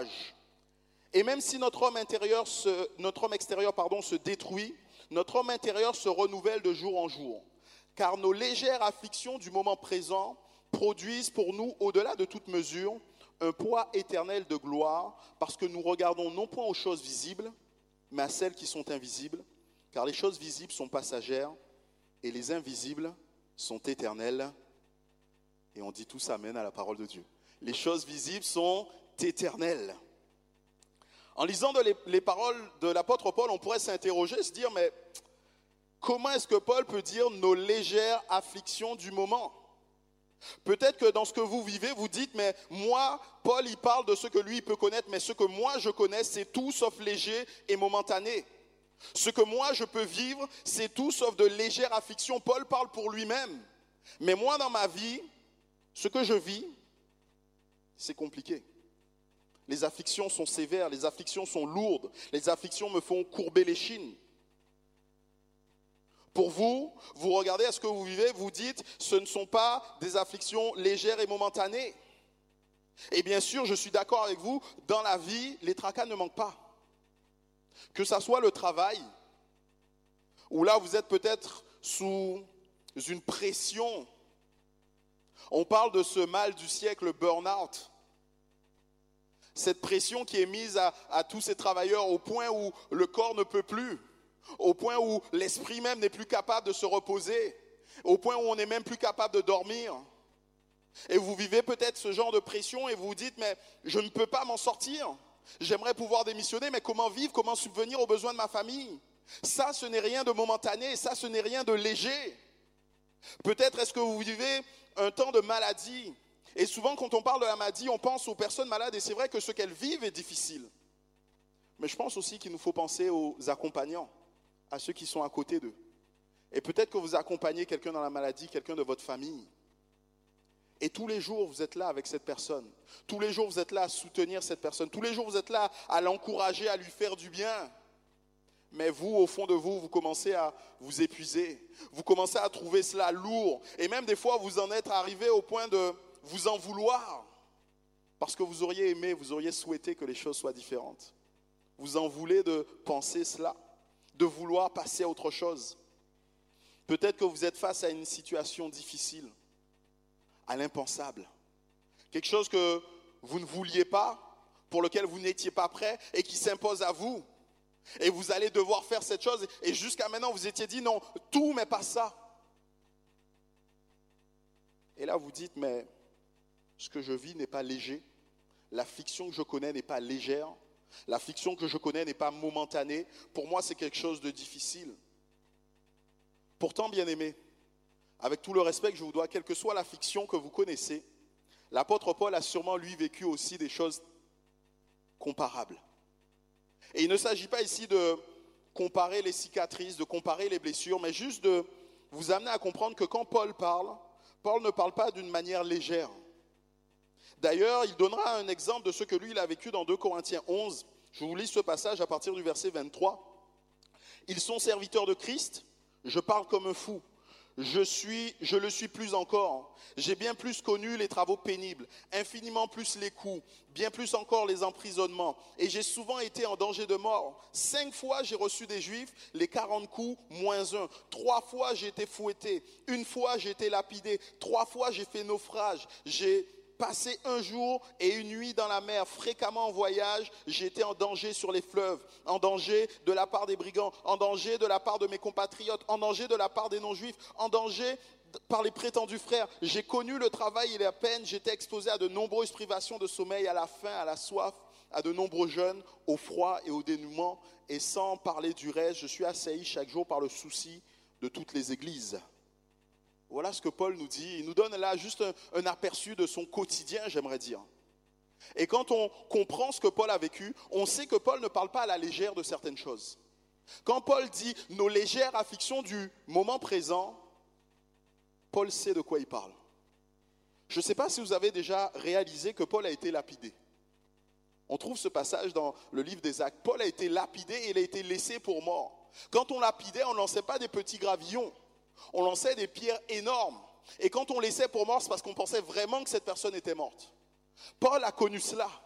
ravage. Et même si notre homme extérieur se détruit, notre homme intérieur se renouvelle de jour en jour. Car nos légères afflictions du moment présent produisent pour nous, au-delà de toute mesure, un poids éternel de gloire, parce que nous regardons non point aux choses visibles, mais à celles qui sont invisibles, car les choses visibles sont passagères et les invisibles sont éternelles. Et on dit tous amen à la parole de Dieu. Les choses visibles sont éternelles. En lisant les paroles de l'apôtre Paul, on pourrait s'interroger, se dire, mais comment est-ce que Paul peut dire nos légères afflictions du moment ? Peut-être que dans ce que vous vivez, vous dites, mais moi, Paul, il parle de ce que lui, il peut connaître, mais ce que moi, je connais, c'est tout sauf léger et momentané. Ce que moi, je peux vivre, c'est tout sauf de légères afflictions. Paul parle pour lui-même. Mais moi, dans ma vie, ce que je vis, c'est compliqué. Les afflictions sont sévères, les afflictions sont lourdes, les afflictions me font courber l'échine. Pour vous, vous regardez à ce que vous vivez, vous dites, ce ne sont pas des afflictions légères et momentanées. Et bien sûr, je suis d'accord avec vous, dans la vie, les tracas ne manquent pas. Que ça soit le travail, où là vous êtes peut-être sous une pression. On parle de ce mal du siècle, le burn-out. Cette pression qui est mise à tous ces travailleurs au point où le corps ne peut plus, au point où l'esprit même n'est plus capable de se reposer, au point où on n'est même plus capable de dormir. Et vous vivez peut-être ce genre de pression et vous vous dites, mais je ne peux pas m'en sortir. J'aimerais pouvoir démissionner, mais comment vivre, comment subvenir aux besoins de ma famille ? Ça, ce n'est rien de momentané, ça, ce n'est rien de léger. Peut-être est-ce que vous vivez un temps de maladie. Et souvent, quand on parle de la maladie, on pense aux personnes malades et c'est vrai que ce qu'elles vivent est difficile. Mais je pense aussi qu'il nous faut penser aux accompagnants, à ceux qui sont à côté d'eux. Et peut-être que vous accompagnez quelqu'un dans la maladie, quelqu'un de votre famille. Et tous les jours, vous êtes là avec cette personne. Tous les jours, vous êtes là à soutenir cette personne. Tous les jours, vous êtes là à l'encourager, à lui faire du bien. Mais vous, au fond de vous, vous commencez à vous épuiser. Vous commencez à trouver cela lourd. Et même des fois, vous en êtes arrivé au point de vous en vouloir. Parce que vous auriez aimé, vous auriez souhaité que les choses soient différentes. Vous en voulez de penser cela, de vouloir passer à autre chose. Peut-être que vous êtes face à une situation difficile, à l'impensable. Quelque chose que vous ne vouliez pas, pour lequel vous n'étiez pas prêt et qui s'impose à vous. Et vous allez devoir faire cette chose. Et jusqu'à maintenant, vous étiez dit non, tout mais pas ça. Et là, vous dites, mais ce que je vis n'est pas léger. L'affliction que je connais n'est pas légère. L'affliction que je connais n'est pas momentanée. Pour moi, c'est quelque chose de difficile. Pourtant, bien-aimés, avec tout le respect que je vous dois, quelle que soit l'affliction que vous connaissez, l'apôtre Paul a sûrement, lui, vécu aussi des choses comparables. Et il ne s'agit pas ici de comparer les cicatrices, de comparer les blessures, mais juste de vous amener à comprendre que quand Paul parle, Paul ne parle pas d'une manière légère. D'ailleurs, il donnera un exemple de ce que lui, il a vécu dans 2 Corinthiens 11. Je vous lis ce passage à partir du verset 23. Ils sont serviteurs de Christ, je parle comme un fou. Je le suis plus encore. J'ai bien plus connu les travaux pénibles, infiniment plus les coups, bien plus encore les emprisonnements. Et j'ai souvent été en danger de mort. 5 fois j'ai reçu des Juifs les 40 coups moins 1. 3 fois j'ai été fouetté. 1 fois j'ai été lapidé. 3 fois j'ai fait naufrage. J'ai passé 1 jour et 1 nuit dans la mer, fréquemment en voyage. J'étais en danger sur les fleuves, en danger de la part des brigands, en danger de la part de mes compatriotes, en danger de la part des non-juifs, en danger par les prétendus frères. J'ai connu le travail et la peine, j'étais exposé à de nombreuses privations de sommeil, à la faim, à la soif, à de nombreux jeûnes, au froid et au dénûment. Et sans parler du reste, je suis assailli chaque jour par le souci de toutes les églises. Voilà ce que Paul nous dit. Il nous donne là juste un aperçu de son quotidien, j'aimerais dire. Et quand on comprend ce que Paul a vécu, on sait que Paul ne parle pas à la légère de certaines choses. Quand Paul dit nos légères afflictions du moment présent, Paul sait de quoi il parle. Je ne sais pas si vous avez déjà réalisé que Paul a été lapidé. On trouve ce passage dans le livre des Actes. Paul a été lapidé et il a été laissé pour mort. Quand on lapidait, on ne lançait pas des petits gravillons. On lançait des pierres énormes. Et quand on laissait pour mort, c'est parce qu'on pensait vraiment que cette personne était morte. Paul a connu cela.